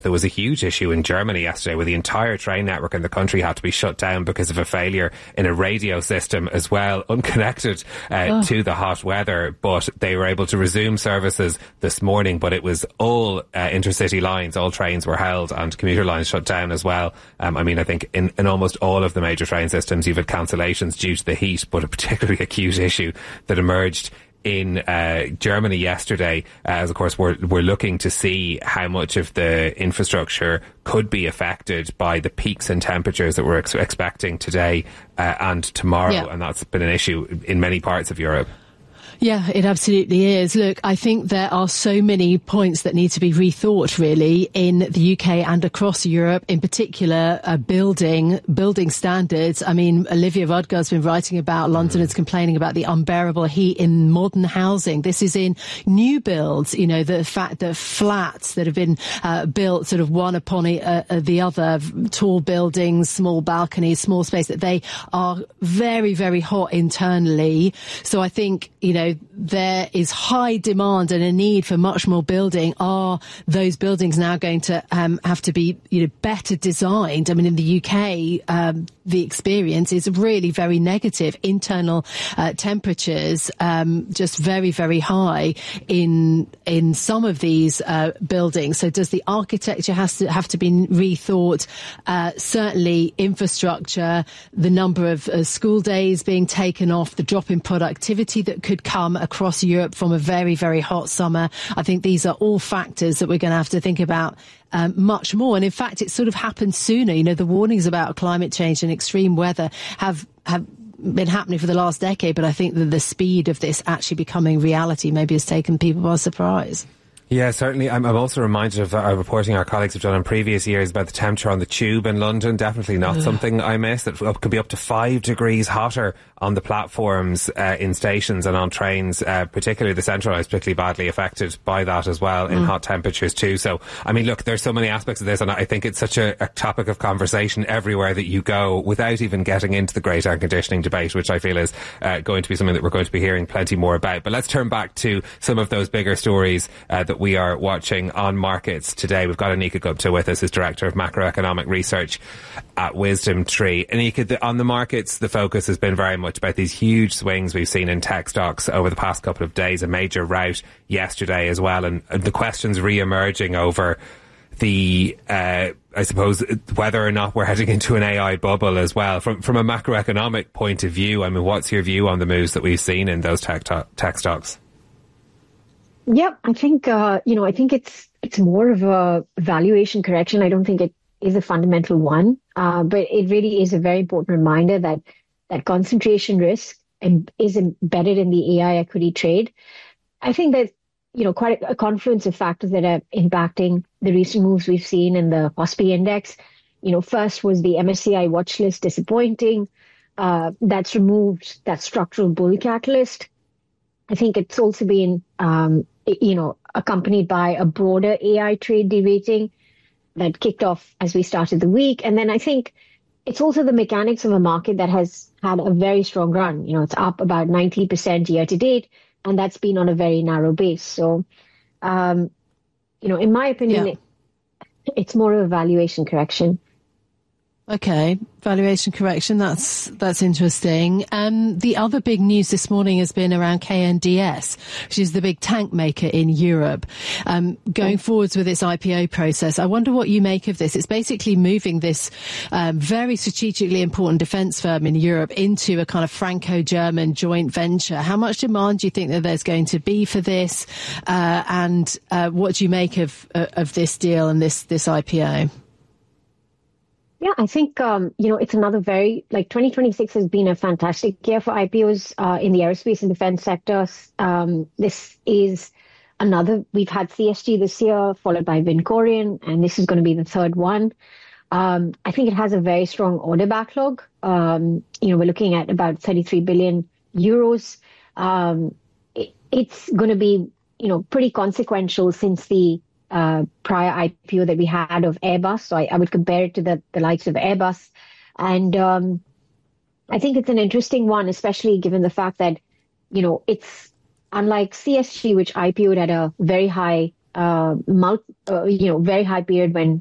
There was a huge issue in Germany yesterday where the entire train network in the country had to be shut down because of a failure in a radio system as well, unconnected to the hot weather. But they were able to resume services this morning, but it was all intercity lines, all trains were held and commuter lines shut down as well. I think in almost all of the major train systems you've had cancellations due to the heat, but a particularly acute issue that emerged in Germany yesterday, as of course we're looking to see how much of the infrastructure could be affected by the peaks in temperatures that we're expecting today and tomorrow, and that's been an issue in many parts of Europe. Yeah, it absolutely is. Look, I think there are so many points that need to be rethought, really, in the UK and across Europe, in particular, building standards. I mean, Olivia Rudgar's been writing about Londoners complaining about the unbearable heat in modern housing. This is in new builds, the fact that flats that have been built sort of one upon the other, tall buildings, small balconies, small space, that they are very, very hot internally. So I think, there is high demand and a need for much more building. Are those buildings now going to have to be, better designed? I mean, in the UK, the experience is really very negative. Internal temperatures just very, very high in some of these buildings. So does the architecture have to be rethought? Certainly infrastructure, the number of school days being taken off, the drop in productivity that could come across Europe from a very, very hot summer. I think these are all factors that we're going to have to think about much more. And in fact, it sort of happened sooner. The warnings about climate change and extreme weather have been happening for the last decade, but I think that the speed of this actually becoming reality maybe has taken people by surprise. Yeah, certainly. I'm also reminded of our reporting our colleagues have done in previous years about the temperature on the tube in London. Definitely not something I missed. It could be up to 5 degrees hotter on the platforms in stations and on trains, particularly the Central is particularly badly affected by that as well in hot temperatures too. So, I mean, look, there's so many aspects of this, and I think it's such a topic of conversation everywhere that you go without even getting into the great air conditioning debate, which I feel is going to be something that we're going to be hearing plenty more about. But let's turn back to some of those bigger stories that we are watching on markets today. We've got Anika Gupta with us, who's Director of Macroeconomic Research at Wisdom Tree. Anika, on the markets, the focus has been very much about these huge swings we've seen in tech stocks over the past couple of days, a major rout yesterday as well, and the questions re-emerging over the, I suppose, whether or not we're heading into an AI bubble as well. From a macroeconomic point of view, I mean, what's your view on the moves that we've seen in those tech stocks? Yeah, I think, I think it's more of a valuation correction. I don't think it is a fundamental one, but it really is a very important reminder that concentration risk is embedded in the AI equity trade. I think that, quite a confluence of factors that are impacting the recent moves we've seen in the KOSPI index. First was the MSCI watch list disappointing. That's removed that structural bull catalyst. I think it's also been, accompanied by a broader AI trade derating that kicked off as we started the week. And then I think it's also the mechanics of a market that has had a very strong run. It's up about 90% year to date, and that's been on a very narrow base. So, in my opinion, it's more of a valuation correction. Okay, valuation correction. That's interesting. The other big news this morning has been around KNDS, which is the big tank maker in Europe, going forwards with its IPO process. I wonder what you make of this. It's basically moving this very strategically important defence firm in Europe into a kind of Franco-German joint venture. How much demand do you think that there's going to be for this? And what do you make of this deal and this IPO? Yeah, I think, it's another 2026 has been a fantastic year for IPOs in the aerospace and defense sector. This is we've had CSG this year, followed by Vincorion, and this is going to be the third one. I think it has a very strong order backlog. We're looking at about 33 billion euros. It's going to be, pretty consequential since the prior IPO that we had of Airbus. So I would compare it to the likes of Airbus. And I think it's an interesting one, especially given the fact that, it's unlike CSG, which IPO'd at a very high very high period when